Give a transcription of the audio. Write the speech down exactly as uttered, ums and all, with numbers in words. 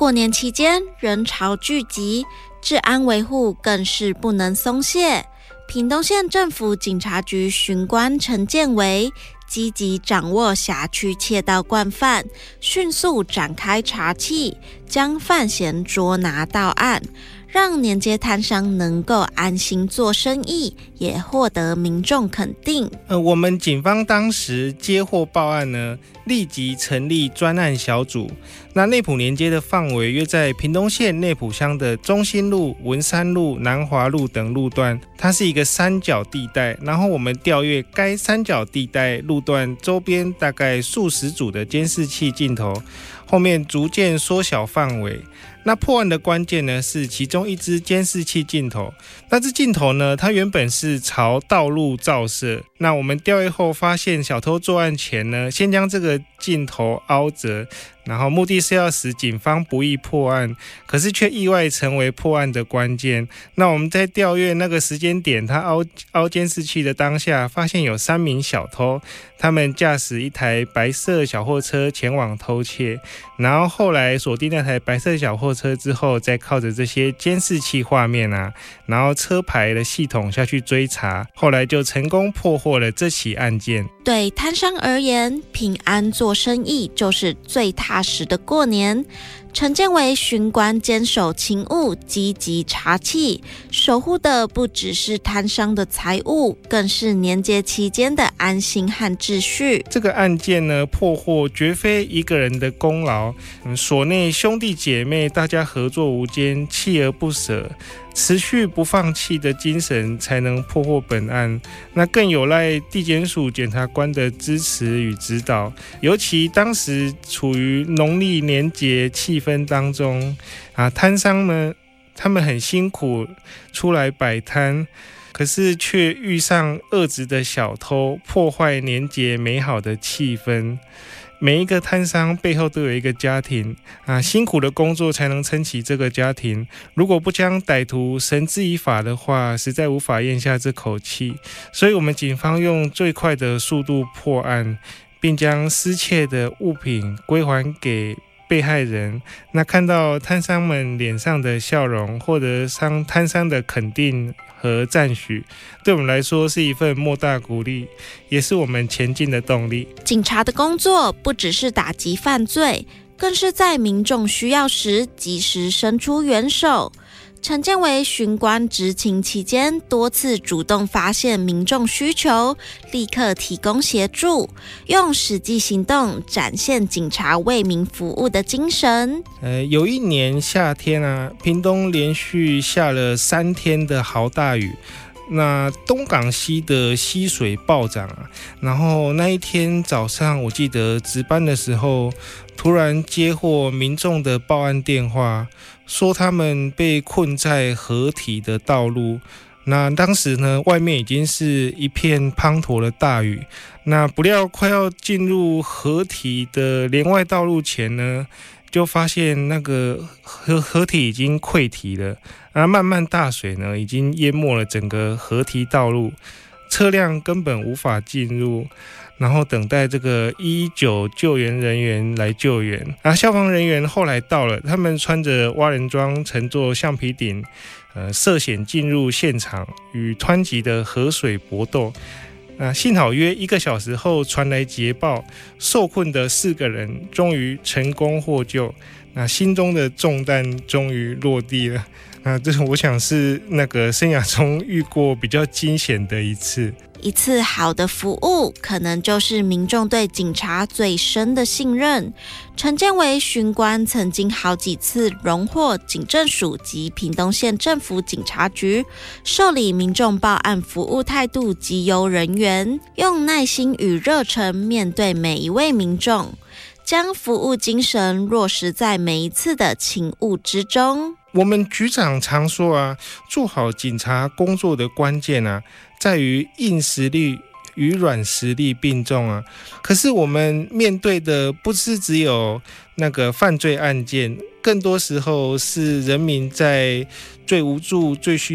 过年期间人潮聚集，治安维护更是不能松懈。屏东县政府警察局巡官陈建维积极掌握辖区窃盗惯犯，迅速展开查缉，将犯嫌捉拿到案，让年街摊商能够安心做生意，也获得民众肯定。 呃，我们警方当时接获报案呢，立即成立专案小组。那内埔年街的范围约在屏东县内埔乡的中心路、文山路、南华路等路段，它是一个三角地带。然后我们调阅该三角地带路段周边大概数十组的监视器镜头，后面逐渐缩小范围。那破案的关键呢，是其中一支监视器镜头。那支镜头呢，它原本是朝道路照射。那我们调阅后发现，小偷作案前呢，先将这个镜头凹折，然后目的是要使警方不易破案，可是却意外成为破案的关键。那我们在调阅那个时间点，他凹凹监视器的当下，发现有三名小偷，他们驾驶一台白色小货车前往偷窃，然后后来锁定那台白色小货车之后，再靠着这些监视器画面啊，然后车牌的系统下去追查，后来就成功破获了这起案件。 对摊商而言，平安做生意就是最踏实的过年。陈建维巡官坚守勤务，积极查缉，守护的不只是摊商的财物，更是年节期间的安心和秩序。 这个案件呢，破获绝非一个人的功劳，嗯，所内兄弟姐妹大家合作无间，锲而不舍，持续不放弃的精神，才能破获本案。那更有赖地检署检察官的支持与指导，尤其当时处于农历年节气氛当中啊，摊商们他们很辛苦出来摆摊，可是却遇上恶质的小偷，破坏年节美好的气氛。每一个摊商背后都有一个家庭啊，辛苦的工作才能撑起这个家庭。如果不将歹徒绳之以法的话，实在无法咽下这口气。所以我们警方用最快的速度破案，并将失窃的物品归还给被害人。那看到摊商们脸上的笑容，获得商摊商的肯定和赞许，对我们来说是一份莫大鼓励，也是我们前进的动力。 警察的工作不只是打击犯罪，更是在民众需要时及时伸出援手。陈建维巡官执勤期间，多次主动发现民众需求，立刻提供协助，用实际行动展现警察为民服务的精神。 呃，有一年夏天啊，屏东连续下了三天的豪大雨。那东港溪的溪水暴涨啊，然后那一天早上，我记得值班的时候，突然接获民众的报案电话，说他们被困在河体的道路。那当时呢，外面已经是一片滂沱的大雨。那不料快要进入河体的连外道路前呢，就发现那个河河体已经溃堤了，而漫漫大水呢，已经淹没了整个河堤道路，车辆根本无法进入，然后等待这个一一九救援人员来救援。而消防人员后来到了，他们穿着蛙人装，乘坐橡皮艇，呃，涉险进入现场，与湍急的河水搏斗。那幸好约一个小时后传来捷报，受困的四个人终于成功获救，那心中的重担终于落地了。那这我想是那个生涯中遇过比较惊险的一次。 一次好的服务，可能就是民众对警察最深的信任。陈建维巡官曾经好几次荣获警政署及屏东县政府警察局受理民众报案服务态度极优人员，用耐心与热忱面对每一位民众，将服务精神落实在每一次的勤务之中。 我们局长常说啊，做好警察工作的关键啊，在于硬实力与软实力并重啊。可是我们面对的不是只有那个犯罪案件，更多时候是人民在最无助、最需